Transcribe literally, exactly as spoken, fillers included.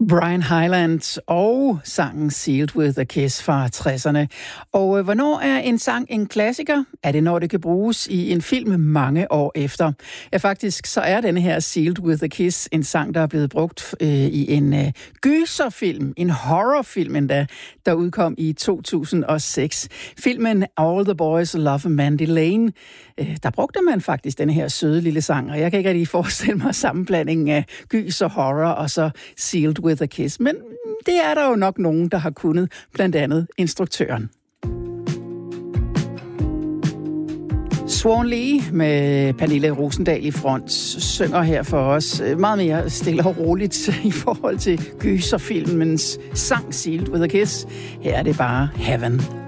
Brian Hyland og sangen Sealed with a Kiss fra tresserne. Og øh, hvornår er en sang en klassiker? Er det, når det kan bruges i en film mange år efter? Ja, faktisk så er denne her Sealed with a Kiss en sang, der er blevet brugt øh, i en øh, gyserfilm, en horrorfilm endda, der udkom i to tusind og seks. Filmen All the Boys Love Mandy Lane. Øh, der brugte man faktisk denne her søde lille sang, og jeg kan ikke rigtig forestille mig sammenblandingen af gys og horror og så Sealed with a Kiss. Men det er der jo nok nogen, der har kunnet, blandt andet instruktøren. Swan Lee med Pernille Rosendahl i front synger her for os meget mere stille og roligt i forhold til gyserfilmens sang Sealed with a Kiss. Her er det bare Heaven.